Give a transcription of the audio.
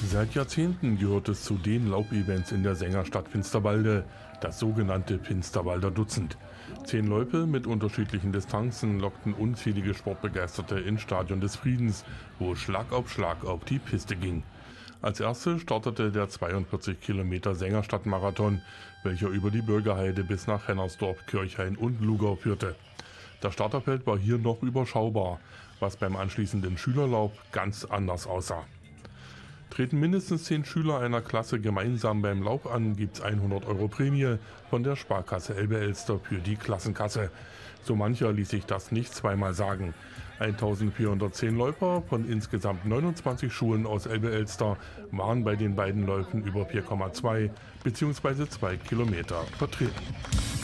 Seit Jahrzehnten gehört es zu den Laubevents in der Sängerstadt Finsterwalde, das sogenannte Finsterwalder Dutzend. 10 Loipe mit unterschiedlichen Distanzen lockten unzählige Sportbegeisterte ins Stadion des Friedens, wo Schlag auf die Piste ging. Als erste startete der 42 Kilometer Sängerstadtmarathon, welcher über die Bürgerheide bis nach Hennersdorf, Kirchhain und Lugau führte. Das Starterfeld war hier noch überschaubar, was beim anschließenden Schülerlauf ganz anders aussah. Treten mindestens 10 Schüler einer Klasse gemeinsam beim Lauf an, gibt's 100 € Prämie von der Sparkasse Elbe-Elster für die Klassenkasse. So mancher ließ sich das nicht zweimal sagen. 1410 Läufer von insgesamt 29 Schulen aus Elbe-Elster waren bei den beiden Läufen über 4,2 bzw. 2 Kilometer vertreten.